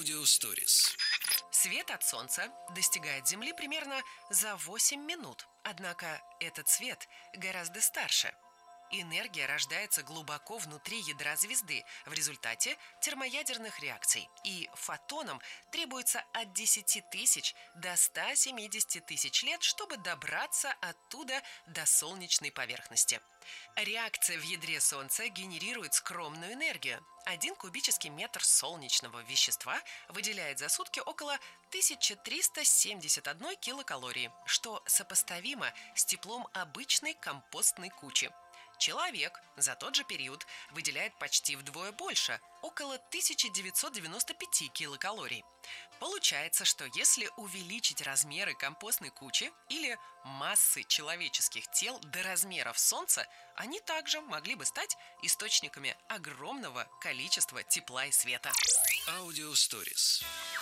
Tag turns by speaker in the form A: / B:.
A: Аудиосторис.
B: Свет от Солнца достигает Земли примерно за 8 минут, однако этот свет гораздо старше. Энергия рождается глубоко внутри ядра звезды в результате термоядерных реакций, и фотонам требуется от 10 тысяч до 170 тысяч лет, чтобы добраться оттуда до солнечной поверхности. Реакция в ядре Солнца генерирует скромную энергию. 1 кубический метр солнечного вещества выделяет за сутки около 1371 килокалории, что сопоставимо с теплом обычной компостной кучи. Человек за тот же период выделяет почти вдвое больше, около 1995 килокалорий. Получается, что если увеличить размеры компостной кучи или массы человеческих тел до размеров Солнца, они также могли бы стать источниками огромного количества тепла и света.
A: Аудиосторис.